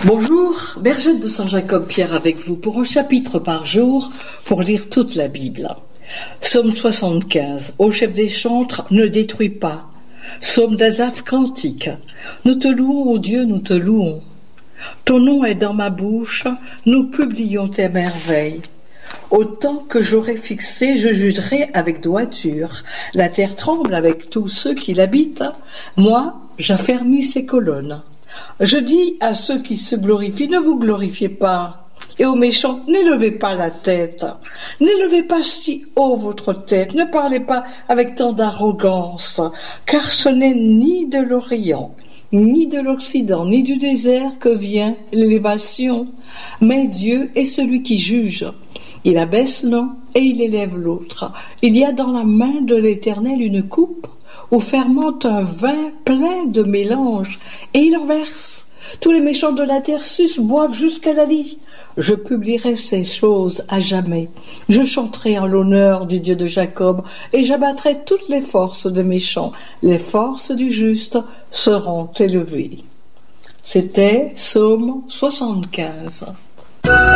Bonjour, Bergette de Saint-Jacob-Pierre avec vous pour un chapitre par jour pour lire toute la Bible. Psaume 75, au chef des chantres, ne détruis pas. Psaume d'Asaph cantique, nous te louons, ô Dieu, nous te louons. Ton nom est dans ma bouche, nous publions tes merveilles. Au temps que j'aurai fixé, je jugerai avec droiture. La terre tremble avec tous ceux qui l'habitent. Moi, j'affermis ses colonnes. Je dis à ceux qui se glorifient, ne vous glorifiez pas. Et aux méchants, n'élevez pas la tête. N'élevez pas si haut votre tête. Ne parlez pas avec tant d'arrogance. Car ce n'est ni de l'Orient, ni de l'Occident, ni du désert que vient l'élévation. Mais Dieu est celui qui juge. Il abaisse l'un et il élève l'autre. Il y a dans la main de l'Éternel une coupe où fermente un vin plein de mélange, et il en verse. Tous les méchants de la terre sucent, boivent jusqu'à la lie. Je publierai ces choses à jamais. Je chanterai en l'honneur du Dieu de Jacob, et j'abattrai toutes les forces des méchants. Les forces du juste seront élevées. C'était Psaume 75.